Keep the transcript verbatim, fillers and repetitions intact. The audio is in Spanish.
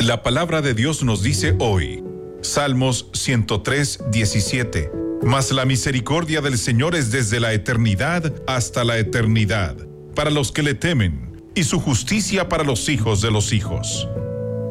La palabra de Dios nos dice hoy, Salmos ciento tres, diecisiete, mas la misericordia del Señor es desde la eternidad hasta la eternidad, para los que le temen, y su justicia para los hijos de los hijos.